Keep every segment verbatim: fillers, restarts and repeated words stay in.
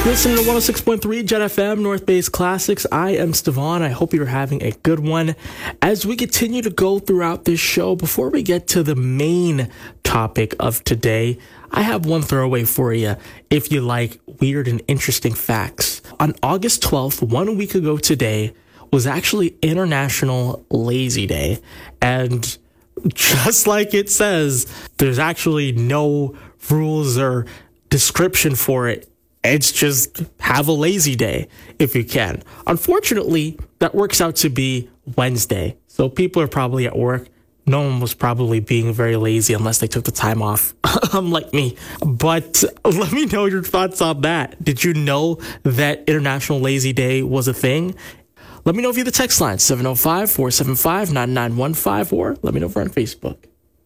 Listening to one oh six point three Jet F M, North Base Classics. I am Stevan. I hope you're having a good one. As we continue to go throughout this show, before we get to the main topic of today, I have one throwaway for you if you like weird and interesting facts. On August twelfth, one week ago today, was actually International Lazy Day. And just like it says, there's actually no rules or description for it. It's just have a lazy day if you can. Unfortunately, that works out to be Wednesday. So people are probably at work. No one was probably being very lazy unless they took the time off, unlike me. But let me know your thoughts on that. Did you know that International Lazy Day was a thing? Let me know via the text line, seven oh five, four seven five, nine nine one five, or let me know over on Facebook.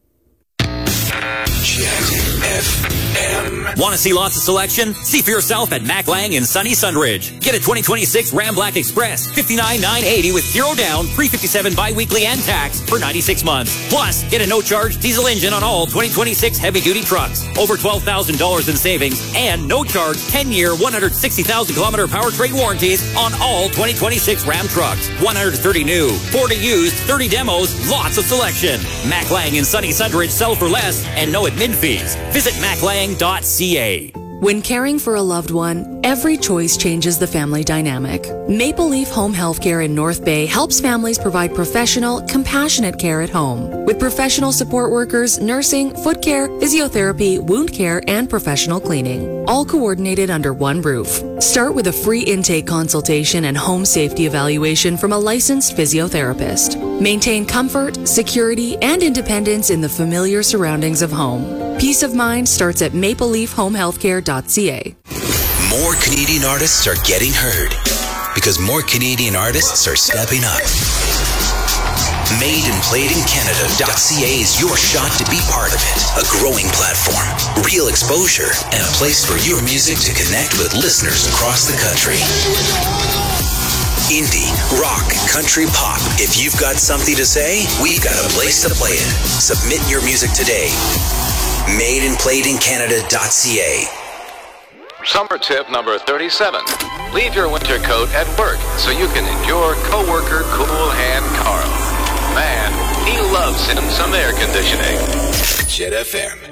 Want to see lots of selection? See for yourself at Mac Lang in sunny Sunridge. Get a twenty twenty-six Ram Black Express, fifty-nine thousand nine hundred eighty with zero down, three hundred fifty-seven bi-weekly and tax for ninety-six months. Plus, get a no-charge diesel engine on all twenty twenty-six heavy-duty trucks. Over twelve thousand dollars in savings and no-charge ten-year, one hundred sixty thousand kilometer powertrain warranties on all twenty twenty-six Ram trucks. one hundred thirty new, forty used, thirty demos, lots of selection. Mac Lang in sunny Sunridge, sell for less and no admin fees. Visit mac lang dot c a. When caring for a loved one, every choice changes the family dynamic. Maple Leaf Home Healthcare in North Bay helps families provide professional, compassionate care at home. With professional support workers, nursing, foot care, physiotherapy, wound care, and professional cleaning, all coordinated under one roof. Start with a free intake consultation and home safety evaluation from a licensed physiotherapist. Maintain comfort, security, and independence in the familiar surroundings of home. Peace of mind starts at maple leaf home healthcare dot c a. More Canadian artists are getting heard because more Canadian artists are stepping up. made and played in Canada dot c a is your shot to be part of it. A growing platform, real exposure, and a place for your music to connect with listeners across the country. Indie, rock, country, pop. If you've got something to say, we've got a place to play it. Submit your music today. made and played in Canada dot c a. Summer tip number thirty-seven. Leave your winter coat at work so you can endure coworker Cool Hand Carl. Man, he loves him some air conditioning. Jet F M.